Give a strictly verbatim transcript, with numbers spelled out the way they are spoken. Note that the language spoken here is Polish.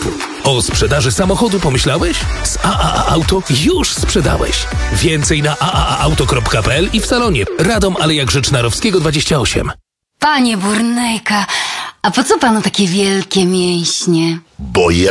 samochodu. O sprzedaży samochodu pomyślałeś? Z A A A Auto już sprzedałeś. Więcej na a a a auto kropka p l i w salonie. Radom Aleja Grzecznarowskiego dwadzieścia osiem. Panie Burnejka, a po co panu takie wielkie mięśnie? Bo jestem